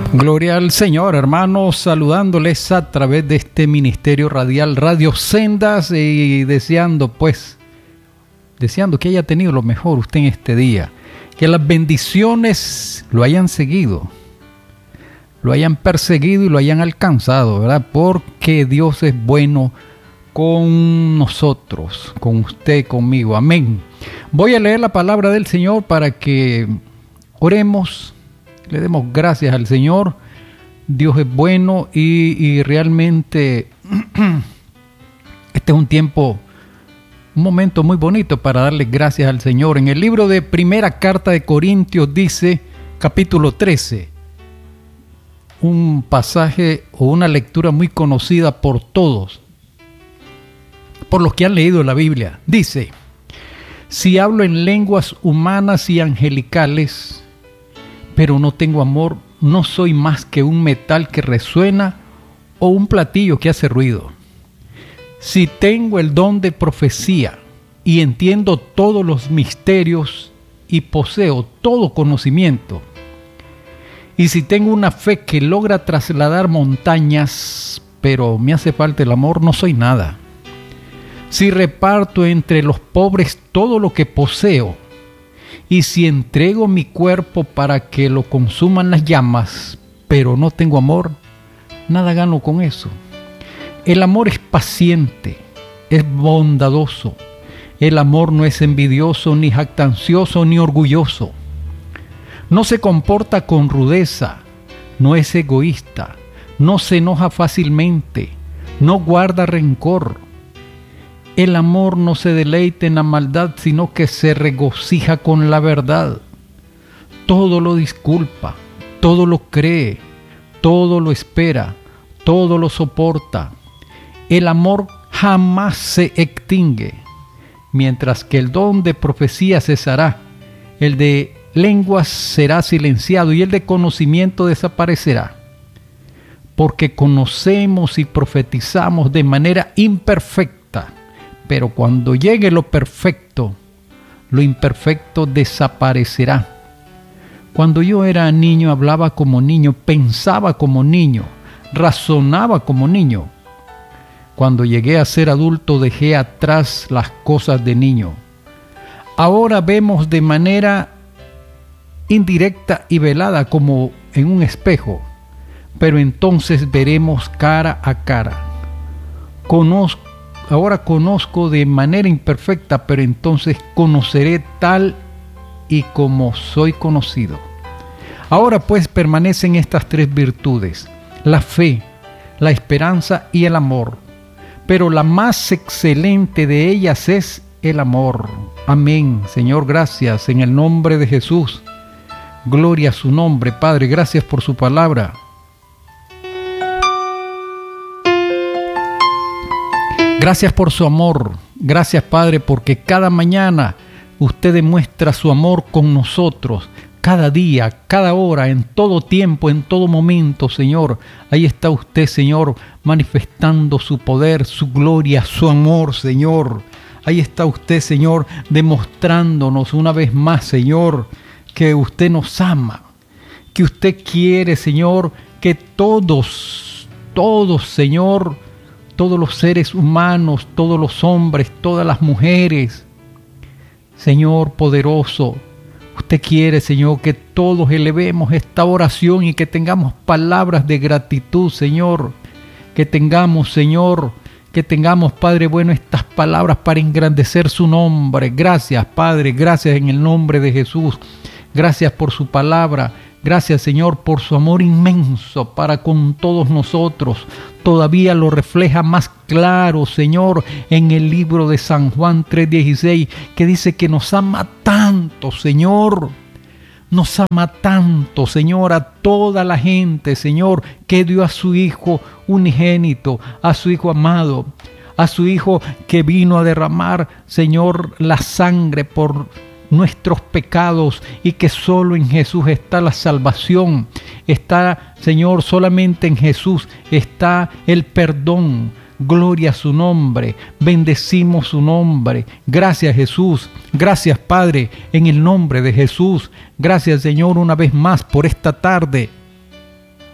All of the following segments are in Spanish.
Gloria al Señor, hermanos, saludándoles a través de este ministerio radial Radio Sendas y deseando que haya tenido lo mejor usted en este día, que las bendiciones lo hayan seguido, lo hayan perseguido y lo hayan alcanzado, ¿verdad? Porque Dios es bueno con nosotros, con usted, conmigo, amén. Voy a leer la palabra del Señor para que oremos. Le demos gracias al Señor. Dios es bueno y realmente este es un momento muy bonito para darle gracias al Señor. En el libro de Primera Carta de Corintios dice, capítulo 13, un pasaje o una lectura muy conocida por todos, por los que han leído la Biblia. Dice: si hablo en lenguas humanas y angelicales, pero no tengo amor, no soy más que un metal que resuena o un platillo que hace ruido. Si tengo el don de profecía y entiendo todos los misterios y poseo todo conocimiento, y si tengo una fe que logra trasladar montañas, pero me hace falta el amor, no soy nada. Si reparto entre los pobres todo lo que poseo, y si entrego mi cuerpo para que lo consuman las llamas, pero no tengo amor, nada gano con eso. El amor es paciente, es bondadoso. El amor no es envidioso, ni jactancioso, ni orgulloso. No se comporta con rudeza, no es egoísta, no se enoja fácilmente, no guarda rencor. El amor no se deleita en la maldad, sino que se regocija con la verdad. Todo lo disculpa, todo lo cree, todo lo espera, todo lo soporta. El amor jamás se extingue, mientras que el don de profecía cesará, el de lenguas será silenciado y el de conocimiento desaparecerá. Porque conocemos y profetizamos de manera imperfecta, pero cuando llegue lo perfecto, lo imperfecto desaparecerá. Cuando yo era niño, hablaba como niño, pensaba como niño, razonaba como niño. Cuando llegué a ser adulto, dejé atrás las cosas de niño. Ahora vemos de manera indirecta y velada como en un espejo, pero entonces veremos cara a cara. Ahora conozco de manera imperfecta, pero entonces conoceré tal y como soy conocido. Ahora pues permanecen estas tres virtudes: la fe, la esperanza y el amor. Pero la más excelente de ellas es el amor. Amén. Señor, gracias en el nombre de Jesús. Gloria a su nombre, Padre. Gracias por su palabra. Gracias por su amor. Gracias, Padre, porque cada mañana usted demuestra su amor con nosotros. Cada día, cada hora, en todo tiempo, en todo momento, Señor. Ahí está usted, Señor, manifestando su poder, su gloria, su amor, Señor. Ahí está usted, Señor, demostrándonos una vez más, Señor, que usted nos ama. Que usted quiere, Señor, que todos, Señor, todos los seres humanos, todos los hombres, todas las mujeres, Señor poderoso, usted quiere, Señor, que todos elevemos esta oración y que tengamos palabras de gratitud, Señor. Que tengamos, Señor, Padre bueno, estas palabras para engrandecer su nombre. Gracias, Padre, gracias en el nombre de Jesús. Gracias por su palabra. Gracias, Señor, por su amor inmenso para con todos nosotros. Todavía lo refleja más claro, Señor, en el libro de San Juan 3:16, que dice que nos ama tanto, Señor. Nos ama tanto, Señor, a toda la gente, Señor, que dio a su Hijo unigénito, a su Hijo amado, a su Hijo que vino a derramar, Señor, la sangre por nuestros pecados, y que solo en Jesús está la salvación. Está, Señor, solamente en Jesús está el perdón. Gloria a su nombre, bendecimos su nombre. Gracias, Jesús. Gracias, Padre, en el nombre de Jesús. Gracias, Señor, una vez más por esta tarde.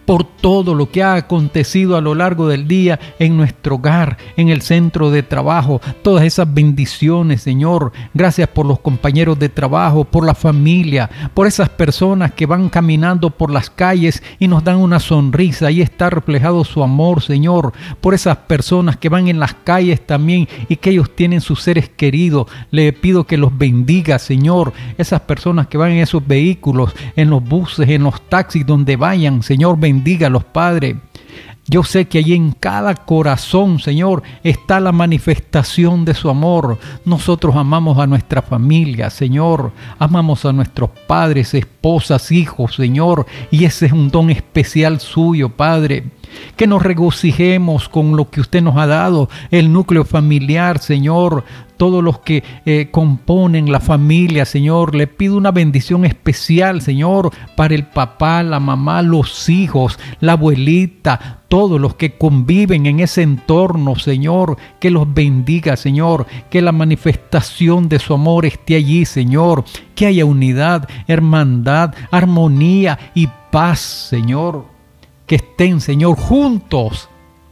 por todo lo que ha acontecido a lo largo del día en nuestro hogar, en el centro de trabajo, todas esas bendiciones, Señor. Gracias por los compañeros de trabajo, por la familia, por esas personas que van caminando por las calles y nos dan una sonrisa. Ahí está reflejado su amor, Señor. Por esas personas que van en las calles también y que ellos tienen sus seres queridos. Le pido que los bendiga, Señor. Esas personas que van en esos vehículos, en los buses, en los taxis, donde vayan, Señor, bendígalos, Padre. Yo sé que allí en cada corazón, Señor, está la manifestación de su amor. Nosotros amamos a nuestra familia, Señor. Amamos a nuestros padres, esposas, hijos, Señor. Y ese es un don especial suyo, Padre. Que nos regocijemos con lo que usted nos ha dado, el núcleo familiar, Señor. Todos los que componen la familia, Señor, le pido una bendición especial, Señor, para el papá, la mamá, los hijos, la abuelita, todos los que conviven en ese entorno, Señor, que los bendiga, Señor, que la manifestación de su amor esté allí, Señor, que haya unidad, hermandad, armonía y paz, Señor, que estén, Señor, juntos,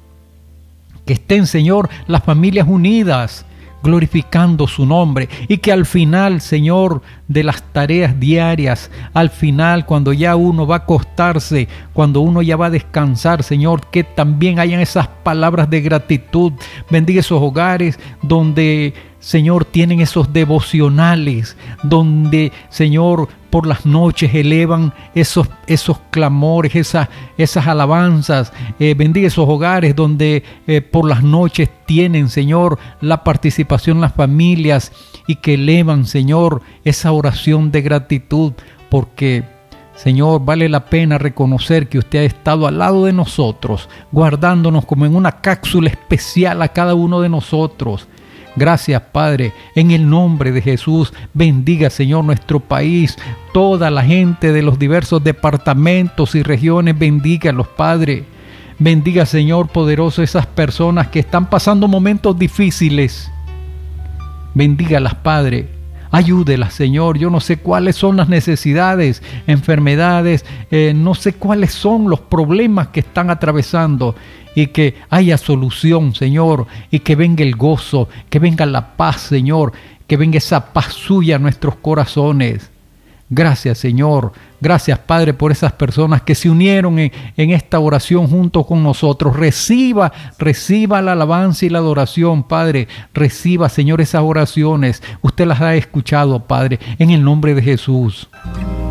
que estén, Señor, las familias unidas, glorificando su nombre, y que al final, Señor, de las tareas diarias, al final, cuando ya uno va a acostarse, cuando uno ya va a descansar, Señor, que también hayan esas palabras de gratitud. Bendiga esos hogares donde, Señor, tienen esos devocionales, donde, Señor, por las noches elevan esos clamores, esas alabanzas. Bendiga esos hogares donde por las noches tienen, Señor, la participación las familias y que elevan, Señor, esa oración de gratitud, porque, Señor, vale la pena reconocer que usted ha estado al lado de nosotros, guardándonos como en una cápsula especial a cada uno de nosotros. Gracias, Padre, en el nombre de Jesús. Bendiga, Señor, nuestro país, toda la gente de los diversos departamentos y regiones, bendígalos, Padre. Bendiga, Señor poderoso, esas personas que están pasando momentos difíciles. Bendígalas, Padre. Ayúdelas, Señor. Yo no sé cuáles son las necesidades, enfermedades, no sé cuáles son los problemas que están atravesando, y que haya solución, Señor, y que venga el gozo, que venga la paz, Señor, que venga esa paz suya a nuestros corazones. Gracias, Señor. Gracias, Padre, por esas personas que se unieron en esta oración junto con nosotros. Reciba la alabanza y la adoración, Padre. Reciba, Señor, esas oraciones. Usted las ha escuchado, Padre, en el nombre de Jesús.